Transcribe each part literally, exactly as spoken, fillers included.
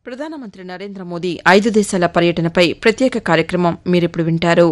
ప్రధానమంత్రి నరేంద్ర మోదీ ఐదు దేశాల పర్యటనపై ప్రత్యేక కార్యక్రమం మీరిప్పుడు వింటారు.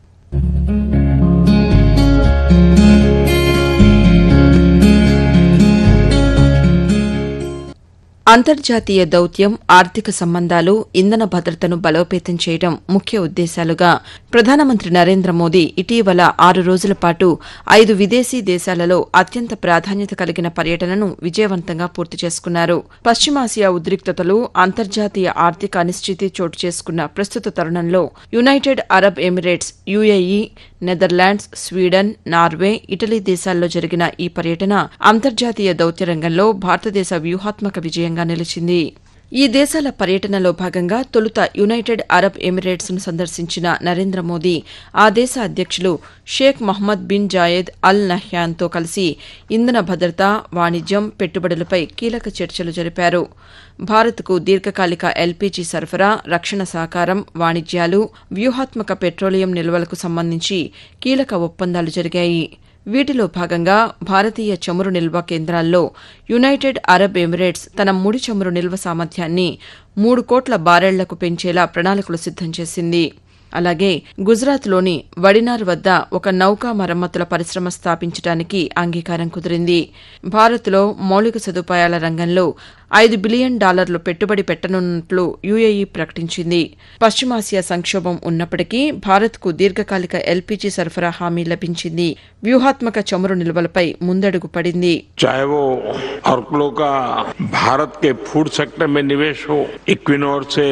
అంతర్జాతీయ దౌత్యం, ఆర్థిక సంబంధాలు, ఇంధన భద్రతను బలోపేతం చేయడం ముఖ్య ఉద్దేశాలుగా ప్రధానమంత్రి నరేంద్ర మోదీ ఇటీవల ఆరు రోజుల పాటు ఐదు విదేశీ దేశాలలో అత్యంత ప్రాధాన్యత కలిగిన పర్యటనను విజయవంతంగా పూర్తి చేసుకున్నారు. పశ్చిమాసియా ఉద్రిక్తతలు, అంతర్జాతీయ ఆర్థిక అనిశ్చితి చోటు చేసుకున్న ప్రస్తుత తరుణంలో United Arab Emirates, UAE, Netherlands, Sweden, Norway, Italy దేశాల్లో జరిగిన ఈ పర్యటన అంతర్జాతీయ దౌత్య రంగంలో భారతదేశ వ్యూహాత్మక విజయంగా నిలిచింది. ఈ దేశాల పర్యటనలో భాగంగా తొలుత యునైటెడ్ అరబ్ ఎమిరేట్స్ ను సందర్శించిన నరేంద్ర మోదీ ఆ దేశ అధ్యక్షులు షేక్ మహ్మద్ బిన్ జాయెద్ అల్ నహ్యాన్తో కలిసి ఇంధన భద్రత, వాణిజ్యం, పెట్టుబడులపై కీలక చర్చలు జరిపారు. భారత్కు దీర్ఘకాలిక ఎల్పీజీ సరఫరా, రక్షణ సహకారం, వాణిజ్యాలు, వ్యూహాత్మక పెట్రోలియం నిల్వలకు సంబంధించి కీలక ఒప్పందాలు జరిగాయి. వీటిలో భాగంగా భారతీయ చమురు నిల్వ కేంద్రాల్లో యునైటెడ్ అరబ్ ఎమిరేట్స్ తన ముడి చమురు నిల్వ సామర్థ్యాన్ని మూడు కోట్ల బారెళ్లకు పెంచేలా ప్రణాళికలు సిద్దం చేసింది. అలాగే గుజరాత్లోని వడినార్ వద్ద ఒక నౌకా మరమ్మతుల పరిశ్రమ స్థాపించడానికి అంగీకారం కుదిరింది. భారత్లో మౌలిక సదుపాయాల రంగంలో ఐదు బిలియన్ డాలర్లు పెట్టుబడి పెట్టనున్నట్లు యుఏఈ ప్రకటించింది. పశ్చిమాసియా సంక్షోభం ఉన్నప్పటికీ భారత్కు దీర్ఘకాలిక ఎల్పీజీ సరఫరా హామీ లభించింది. వ్యూహాత్మక చమురు నిల్వలపై ముందడుగు పడింది. चाहे वो ऑर्क्लो का भारत के फूड सेक्टर में निवेश हो, इक्विनोर से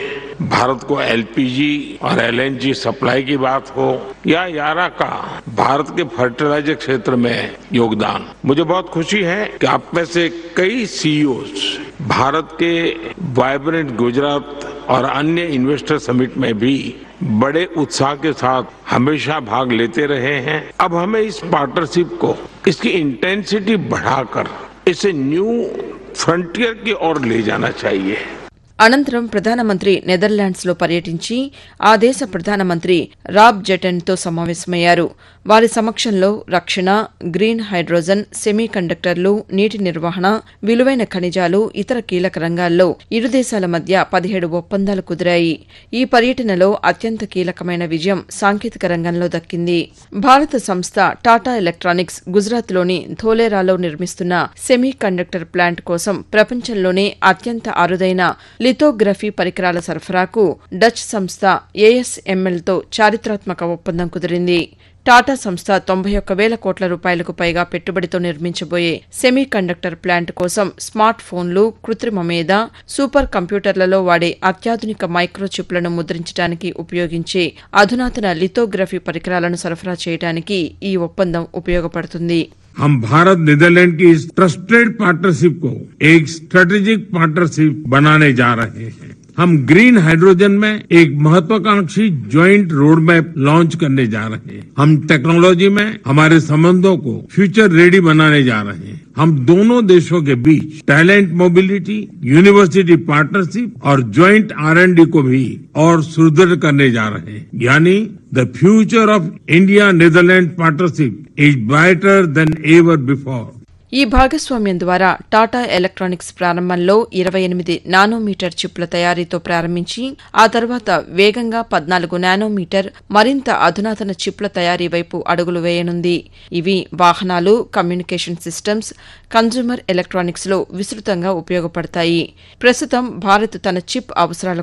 भारत को एलपीजी और एलएनजी सप्लाई की बात हो, या यारा का भारत के फर्टिलाइजर क्षेत्र में योगदान, मुझे बहुत खुशी है कि आप में से कई सीईओज भारत के वाइब्रेंट गुजरात और अन्य इन्वेस्टर समिट में भी बड़े उत्साह के साथ हमेशा भाग लेते रहे हैं. अब हमें इस पार्टनरशिप को, इसकी इंटेंसिटी बढ़ाकर इसे न्यू फ्रंटियर की ओर ले जाना चाहिए. అనంతరం ప్రధానమంత్రి నెదర్లాండ్స్లో పర్యటించి ఆ దేశ ప్రధానమంత్రి రాబ్ జెటెన్తో సమావేశమయ్యారు. వారి సమక్షంలో రక్షణ, గ్రీన్ హైడ్రోజన్, సెమీ కండక్టర్లు, నీటి నిర్వహణ, విలువైన ఖనిజాలు, ఇతర కీలక రంగాల్లో ఇరు దేశాల మధ్య పదిహేడు ఒప్పందాలు కుదిరాయి. ఈ పర్యటనలో అత్యంత కీలకమైన విజయం సాంకేతిక రంగంలో దక్కింది. భారత సంస్థ టాటా ఎలక్ట్రానిక్స్ గుజరాత్లోని ధోలేరాలో నిర్మిస్తున్న సెమీ కండక్టర్ ప్లాంట్ కోసం ప్రపంచంలోనే అత్యంత అరుదైన లిథోగ్రఫీ పరికరాల సరఫరాకు డచ్ సంస్థ ఏఎస్ఎంఎల్తో చారిత్రాత్మక ఒప్పందం కుదిరింది. టాటా సంస్థ తొంభై ఒక్క వేల కోట్ల రూపాయలకు పైగా పెట్టుబడితో నిర్మించబోయే సెమీ కండక్టర్ ప్లాంట్ కోసం స్మార్ట్ ఫోన్లు, కృత్రిమ మేధ, సూపర్ కంప్యూటర్లలో వాడే అత్యాధునిక మైక్రోచిప్లను ముద్రించడానికి ఉపయోగించే అధునాతన లిథోగ్రఫీ పరికరాలను సరఫరా చేయడానికి ఈ ఒప్పందం ఉపయోగపడుతుంది. हम भारत नीदरलैंड की इस ट्रस्टेड पार्टनरशिप को एक स्ट्रेटेजिक पार्टनरशिप बनाने जा रहे हैं. हम ग्रीन हाइड्रोजन में एक महत्वाकांक्षी ज्वाइंट रोड मैप लॉन्च करने जा रहे हैं. हम टेक्नोलॉजी में हमारे संबंधों को फ्यूचर रेडी बनाने जा रहे हैं. हम दोनों देशों के बीच टैलेंट मोबिलिटी, यूनिवर्सिटी पार्टनरशिप और ज्वाइंट आर एंड डी को भी और सुदृढ़ करने जा रहे हैं. यानी the future of India Netherlands partnership is brighter than ever before. ఈ భాగస్వామ్యం ద్వారా టాటా ఎలక్ట్రానిక్స్ ప్రారంభంలో ఇరవై ఎనిమిది నానోమీటర్ చిప్ల తయారీతో ప్రారంభించి ఆ తర్వాత వేగంగా పద్నాలుగు నానోమీటర్ మరింత అధునాతన చిప్ల తయారీ వైపు అడుగులు వేయనుంది. ఇవి వాహనాలు, కమ్యూనికేషన్ సిస్టమ్స్, కన్స్యూమర్ ఎలక్ట్రానిక్స్ లో విస్తృతంగా ఉపయోగపడతాయి. ప్రస్తుతం భారత్ తన చిప్ అవసరాల